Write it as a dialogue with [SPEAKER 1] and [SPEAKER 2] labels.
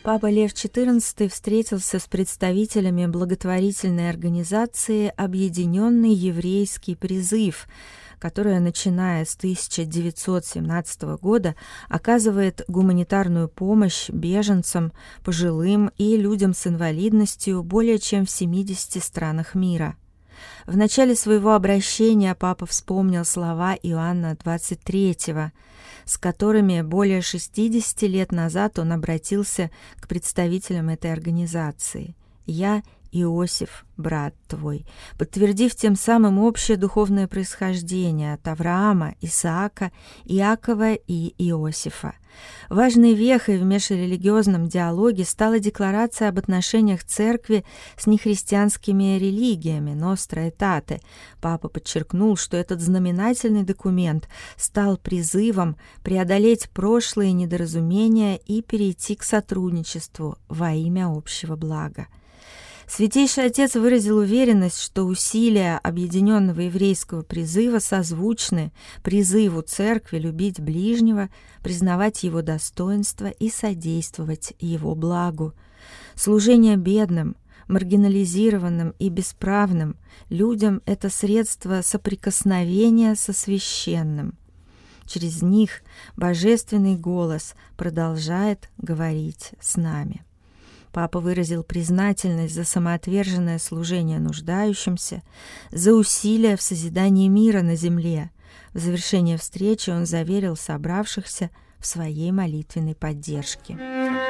[SPEAKER 1] Папа Лев XIV встретился с представителями благотворительной организации «Объединенный еврейский призыв», которая, начиная с 1917 года, оказывает гуманитарную помощь беженцам, пожилым и людям с инвалидностью более чем в 70 странах мира. В начале своего обращения папа вспомнил слова Иоанна XXIII, с которыми более 60 лет назад он обратился к представителям этой организации. «Я Иосиф, брат твой», подтвердив тем самым общее духовное происхождение от Авраама, Исаака, Иакова и Иосифа. Важной вехой в межрелигиозном диалоге стала декларация об отношениях церкви с нехристианскими религиями Nostra Aetate. Папа подчеркнул, что этот знаменательный документ стал призывом преодолеть прошлые недоразумения и перейти к сотрудничеству во имя общего блага. Святейший Отец выразил уверенность, что усилия Объединенного еврейского призыва созвучны призыву Церкви любить ближнего, признавать его достоинство и содействовать его благу. Служение бедным, маргинализированным и бесправным людям – это средство соприкосновения со священным. Через них божественный голос продолжает говорить с нами. Папа выразил признательность за самоотверженное служение нуждающимся, за усилия в созидании мира на земле. В завершение встречи он заверил собравшихся в своей молитвенной поддержке.